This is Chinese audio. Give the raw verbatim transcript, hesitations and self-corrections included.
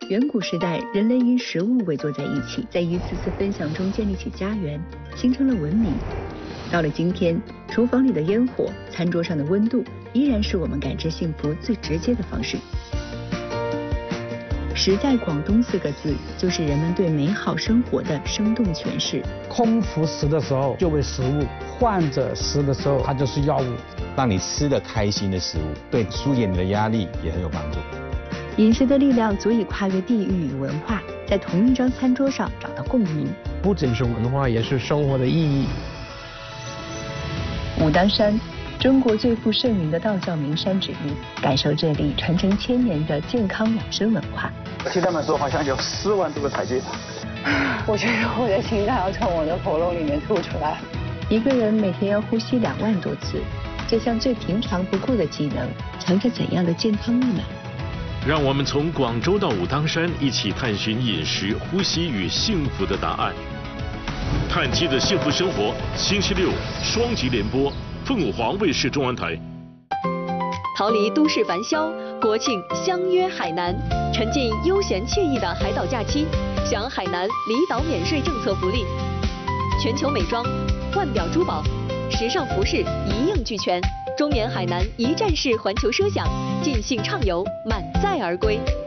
远古时代，人类因食物围坐在一起，在一次次分享中建立起家园，形成了文明。到了今天，厨房里的烟火，餐桌上的温度，依然是我们感知幸福最直接的方式。食在广东四个字，就是人们对美好生活的生动诠释。 空腹食的时候就为食物，患者食的时候它就是药物， 让你吃得开心的食物，对疏解你的压力也很有帮助。 饮食的力量足以跨越地域与文化，在同一张餐桌上找到共鸣。 不仅是文化，也是生活的意义。 武当山，中国最负盛名的道教名山之一，感受这里传承千年的健康养生文化。 听他们说，好像有四万多个台阶。 我觉得我的心脏要从我的喉咙里面吐出来。 一个人每天要呼吸两万多次，这项最平常不过的技能，藏着怎样的健康密码？ 让我们从广州到武当山，一起探寻饮食、呼吸与幸福的答案。碳基的幸福生活，星期六双极联播，凤凰卫视中文台。 逃离都市繁嚣，国庆相约海南，沉浸悠闲惬意的海岛假期，享海南离岛免税政策福利。全球美妆、腕表珠宝、时尚服饰一应俱全。中缅海南一站式环球奢享，尽兴畅游，满载而归。